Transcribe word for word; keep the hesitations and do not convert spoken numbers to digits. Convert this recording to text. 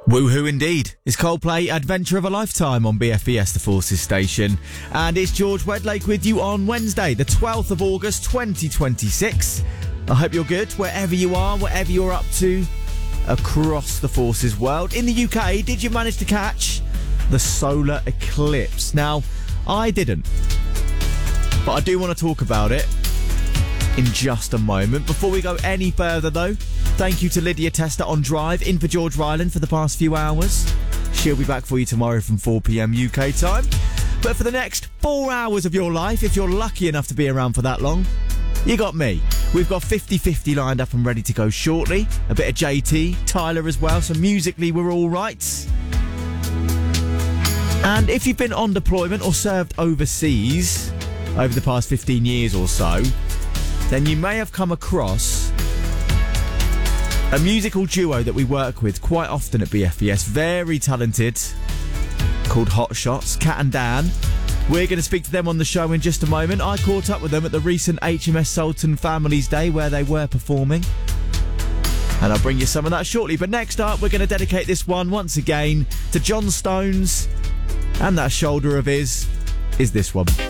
Woohoo indeed. It's Coldplay, Adventure of a Lifetime on B F B S, the Forces station. And it's George Wedlake with you on Wednesday, the twelfth of August, twenty twenty-six. I hope you're good, wherever you are, whatever you're up to, across the Forces world. In the U K, did you manage to catch the solar eclipse? Now, I didn't, but I do want to talk about it in just a moment. Before we go any further, though, thank you to Lydia Tester on Drive, in for George Ryland for the past few hours. She'll be back for you tomorrow from four p.m. U K time. But for the next four hours of your life, if you're lucky enough to be around for that long, you got me. We've got fifty fifty lined up and ready to go shortly. A bit of J T, Tyler as well, so musically we're all right. And if you've been on deployment or served overseas over the past fifteen years or so, then you may have come across a musical duo that we work with quite often at B F B S. Very talented, called Hot Shots, Kat and Dan. We're going to speak to them on the show in just a moment. I caught up with them at the recent H M S Sultan Families Day where they were performing, and I'll bring you some of that shortly. But next up, we're going to dedicate this one once again to John Stones, and that shoulder of his is this one.